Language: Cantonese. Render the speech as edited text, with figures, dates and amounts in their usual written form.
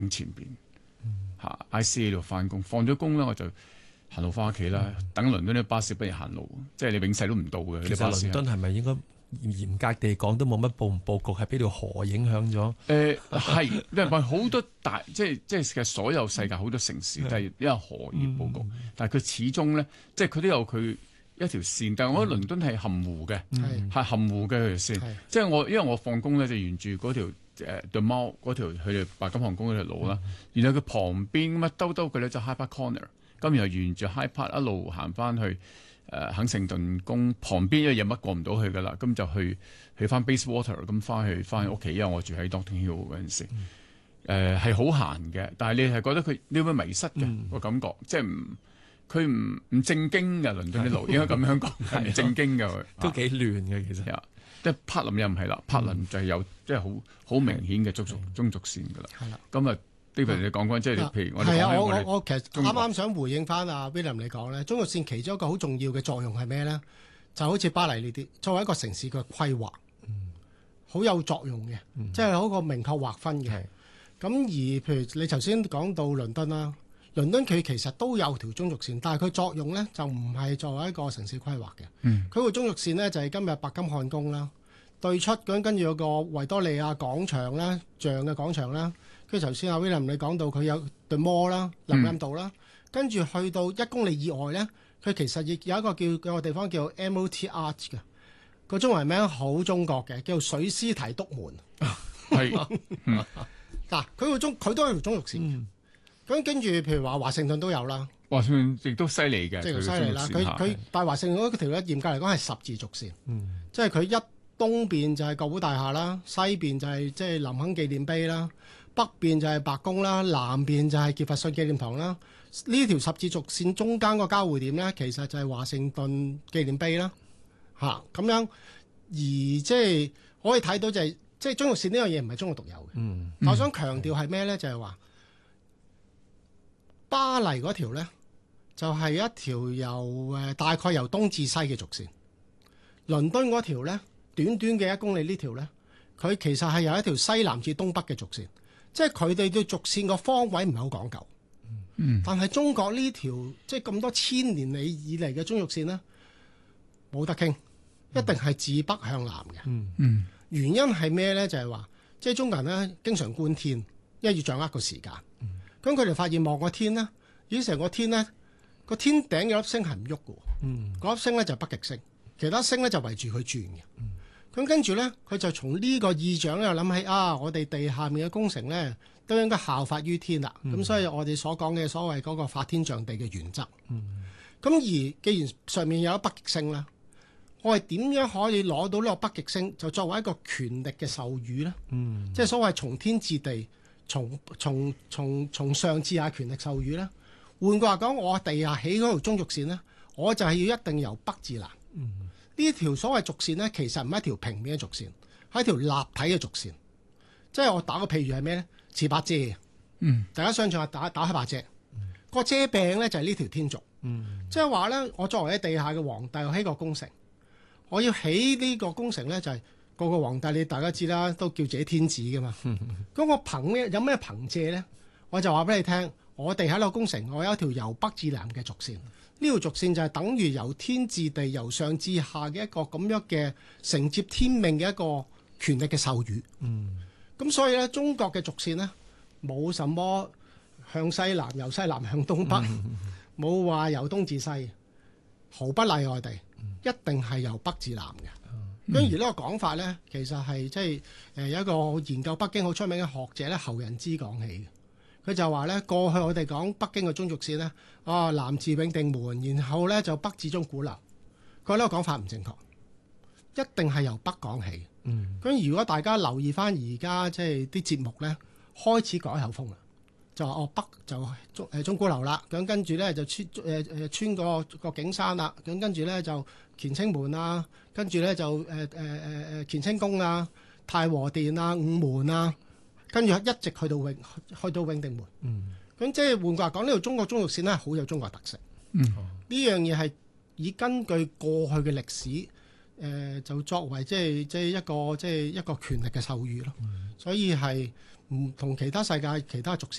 前邊嚇 ICA 度翻工，放咗工咧我就行路翻屋企啦。等倫敦啲巴士不如行路，即係你永世都唔到嘅。 其實倫敦係咪應該嚴格地講都冇乜佈局，係俾條河影響咗？ 係，因為好多大即係其實所有世界好多城市都係因為河而佈局，但係佢始終咧，即係佢都有佢一條線。但係我覺得倫敦係含湖嘅，係含湖嘅條線。即係因為我放工咧就沿住嗰條The Mall 嗰條去到白金漢宮嗰條路啦，然後佢旁邊咁啊兜佢咧就 Hyde Park Corner， 咁然後沿住 Hyde Park 一路行翻去肯聖頓宮旁邊，因為有乜過唔到去噶啦，咁就去翻 Bayswater 咁翻去屋企，因為我住喺 Notting Hill 嗰陣時，係好閒嘅，但係你係覺得你會迷失嘅個感覺，即係佢唔正經嘅倫敦啲路，應該咁樣講係唔正經嘅， 都幾亂嘅其實。 即係柏林又唔係啦，柏林就係有即係好明顯嘅中軸線㗎啦。係啦，咁啊，David你講即係譬如我哋我其實啱啱想回應翻阿 William 你講咧，中軸線其中一個好重要嘅作用係咩咧？就好似巴黎呢啲作為一個城市嘅規劃，好有作用嘅，即係好個明確劃分嘅。咁而譬如你頭先講到倫敦啦，倫敦佢其實都有條中軸線，但係佢作用咧就唔係作為一個城市規劃嘅。佢個中軸線咧就係今日白金漢宮啦，對出跟住有個維多利亞廣場啦，象嘅廣場啦。跟住頭先阿 William 你講到佢有 The Mall 啦、林蔭道啦，跟住去到1公里以外咧，佢其實亦有一個有個地方叫 MOT Arch 嘅，個中文名好中國嘅，叫水師提督門。 係嗱，佢都係條中軸線。咁跟住譬如話華盛頓都有啦， 華盛頓亦都犀利嘅， 即係犀利啦。佢但係華盛頓嗰條咧嚴格嚟講係十字軸線，即係佢東邊就係國會大廈啦，西邊就係即係林肯紀念碑啦，北邊就係白宮啦，南邊就係傑弗遜紀念堂啦。呢條十字軸線中間個交匯點咧，其實就係華盛頓紀念碑啦。咁樣而即係可以睇到就係即係中軸線呢樣嘢唔係中國獨有嘅。但我想強調係咩咧？就係話巴黎嗰條咧就係一條大概由東至西嘅軸線，倫敦嗰條咧。短短嘅1公里呢條呢，佢其實係由一條西南至東北嘅軸線，即係佢哋對軸線個方位唔係好講究。但係中國呢條即係咁多千年里以嚟嘅中軸線呢，冇得傾，一定係自北向南嘅。原因係咩呢？就係話，即係中國人呢經常觀天，因為要掌握個時間。咁佢哋發現望個天呢，已經成個天呢，個天頂有粒星係唔喐嘅。嗰粒星呢就係北極星，其他星呢就圍住佢轉嘅。咁跟住咧，佢就從呢個意象咧，又諗起我哋地下面嘅工程咧，都應該效法於天啦。咁所以我哋所講嘅所謂嗰個法天象地嘅原則。咁而既然上面有北極星啦，我哋點樣可以攞到呢個北極星，就作為一個權力嘅授予咧？即係所謂從天至地，從上至下權力授予咧。換句話講，我地下起嗰條中軸線咧，我就係要一定由北至南。呢條所謂軸線呢，其實唔係一條平面嘅軸線，係一條立體嘅軸線。即係我打個譬如係咩呢？似把遮。大家想象下打開把遮，個遮柄呢就係呢條天軸。即係話呢，我作為喺地下嘅皇帝，我起個工程，我要起呢個工程呢，就係個皇帝，你大家知啦，都叫自己天子噶嘛。咁我憑咩？有咩憑借呢？我就話俾你聽，我地下個工程，我有一條由北至南嘅軸線。呢條軸線就係等於由天至地、由上至下嘅一個咁樣嘅承接天命嘅一個權力嘅授予。咁所以咧，中國嘅軸線呢，冇什麼向西南、由西南向東北，冇話由東至西，毫不例外地，一定係由北至南嘅。咁而呢個講法呢，其實係即係有一個研究北京好出名嘅學者咧，侯仁之講起嘅。佢就話咧，過去我哋講北京嘅中軸線咧，南至永定門，然後咧就北至鐘鼓樓。佢呢個講法唔正確，一定係由北講起。咁如果大家留意翻而家即係啲節目咧，開始改口風啦，就話北就鐘鼓樓啦，咁跟住咧就穿個景山啦，咁跟住咧就乾清門啊，跟住咧就乾清宮啊、太和殿啊、午門啊。跟住一直去到永定門，咁即係換句話講，呢條中國中軸線咧好有中國特色。呢樣嘢係以根據過去嘅歷史，就作為即係一個權力嘅授予咯。所以係唔同其他世界其他軸線